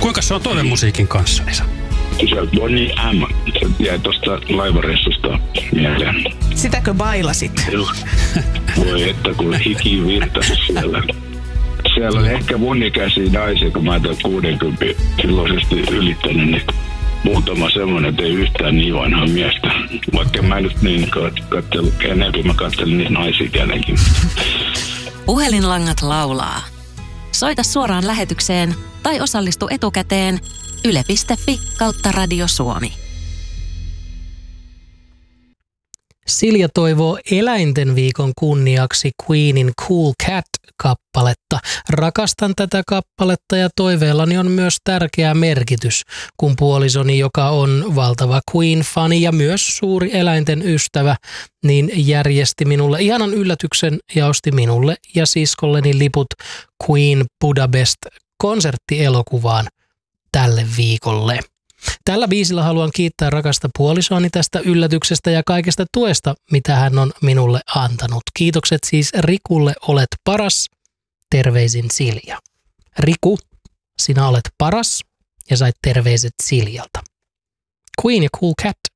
Kuinka se on toivemusiikin kanssa, Esa? Se Bonnie M. Se jäi tuosta laivareissusta mieleen. Sitäkö bailasit? Voi että kun hiki virtasi siellä. Siellä oli ehkä mun ikäisiä naisia, kun mä oon 60 silloisesti ylittänyt, niin muutama semmoinen, että ei yhtään niin vanhaa miestä. Vaikka mä nyt niin katsellut, enemmän mä katselin niitä naisia kenenkin. Puhelinlangat laulaa. Soita suoraan lähetykseen tai osallistu etukäteen yle.fi/Radio Suomi. Silja toivoo eläinten viikon kunniaksi Queenin Cool Cat-kappaletta. Rakastan tätä kappaletta ja toiveellani on myös tärkeä merkitys, kun puolisoni, joka on valtava Queen-fani ja myös suuri eläinten ystävä, niin järjesti minulle ihanan yllätyksen ja osti minulle ja siskolleni liput Queen Budapest-konserttielokuvaan tälle viikolle. Tällä biisillä haluan kiittää rakasta puolisoani tästä yllätyksestä ja kaikesta tuesta, mitä hän on minulle antanut. Kiitokset siis Rikulle, olet paras. Terveisin Silja. Riku, sinä olet paras ja sait terveiset Siljalta. Queen ja Cool Cat.